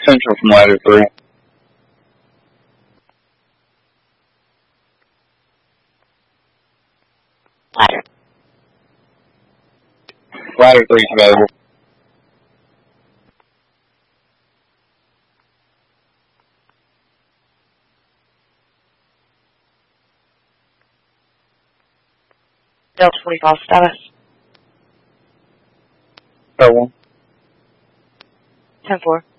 Central from ladder 3. Ladder. Ladder 3 is available. Delta 45 status. Go on. 10-4.